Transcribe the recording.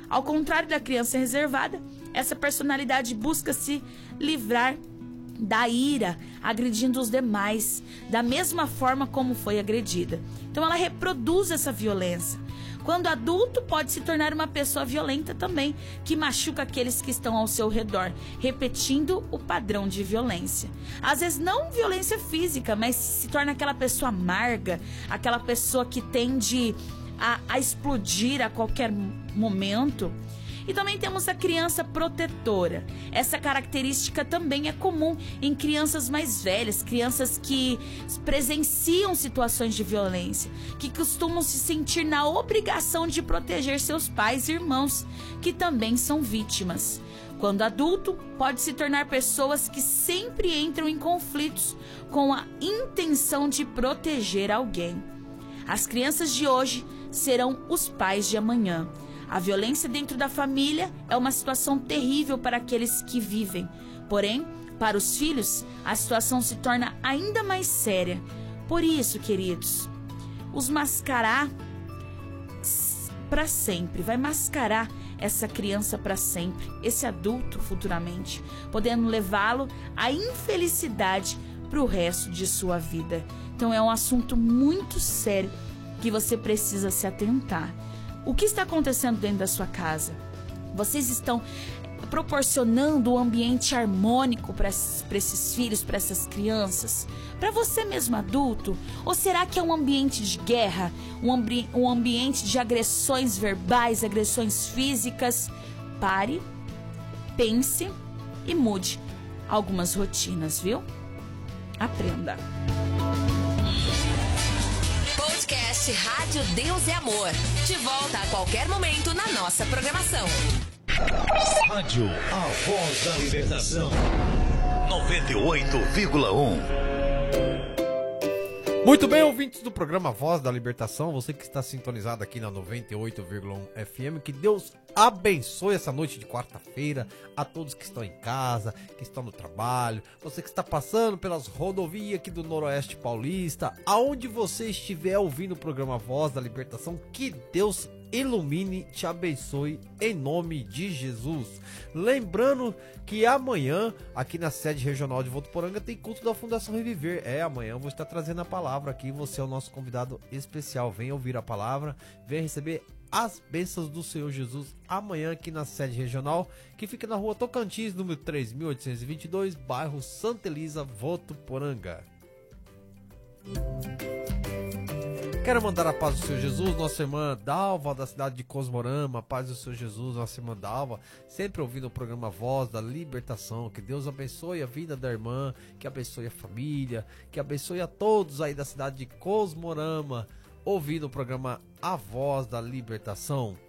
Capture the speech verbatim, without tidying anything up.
Ao contrário da criança reservada, essa personalidade busca se livrar da ira, agredindo os demais, da mesma forma como foi agredida. Então ela reproduz essa violência. Quando adulto, pode se tornar uma pessoa violenta também, que machuca aqueles que estão ao seu redor, repetindo o padrão de violência. Às vezes não violência física, mas se torna aquela pessoa amarga, aquela pessoa que tende a, a explodir a qualquer momento. E também temos a criança protetora. Essa característica também é comum em crianças mais velhas, crianças que presenciam situações de violência, que costumam se sentir na obrigação de proteger seus pais e irmãos, que também são vítimas. Quando adulto, pode se tornar pessoas que sempre entram em conflitos com a intenção de proteger alguém. As crianças de hoje serão os pais de amanhã. A violência dentro da família é uma situação terrível para aqueles que vivem. Porém, para os filhos, a situação se torna ainda mais séria. Por isso, queridos, os mascarar para sempre, vai mascarar essa criança para sempre, esse adulto futuramente, podendo levá-lo à infelicidade para o resto de sua vida. Então é um assunto muito sério que você precisa se atentar. O que está acontecendo dentro da sua casa? Vocês estão proporcionando um ambiente harmônico para esses, para esses filhos, para essas crianças? Para você mesmo adulto? Ou será que é um ambiente de guerra? Um, ambi- um ambiente de agressões verbais, agressões físicas? Pare, pense e mude algumas rotinas, viu? Aprenda. Podcast Rádio Deus é Amor. De volta a qualquer momento na nossa programação. Rádio A Voz da Libertação. noventa e oito vírgula um. Muito bem, ouvintes do programa Voz da Libertação, você que está sintonizado aqui na noventa e oito vírgula um F M, que Deus abençoe essa noite de quarta-feira a todos que estão em casa, que estão no trabalho, você que está passando pelas rodovias aqui do Noroeste Paulista, aonde você estiver ouvindo o programa Voz da Libertação, que Deus ilumine, te abençoe em nome de Jesus. Lembrando que amanhã, aqui na sede regional de Votuporanga, tem culto da Fundação Reviver. É, amanhã eu vou estar trazendo a palavra aqui, você é o nosso convidado especial. Venha ouvir a palavra, venha receber as bênçãos do Senhor Jesus amanhã aqui na sede regional, que fica na rua Tocantins, número três mil oitocentos e vinte e dois, bairro Santa Elisa, Votuporanga. Quero mandar a paz do Senhor Jesus, nossa irmã Dalva, da cidade de Cosmorama, a paz do Senhor Jesus, nossa irmã Dalva, sempre ouvindo o programa Voz da Libertação. Que Deus abençoe a vida da irmã, que abençoe a família, que abençoe a todos aí da cidade de Cosmorama, ouvindo o programa A Voz da Libertação.